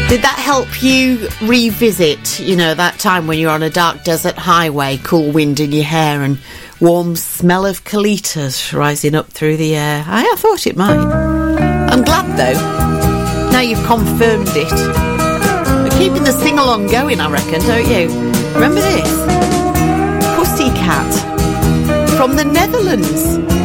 Did that help you revisit, you know, that time when you're on a dark desert highway, cool wind in your hair and warm smell of colitas rising up through the air? I thought it might. I'm glad, though. Now you've confirmed it. We're keeping the sing-along going, I reckon, don't you? Remember this? Pussycat from the Netherlands.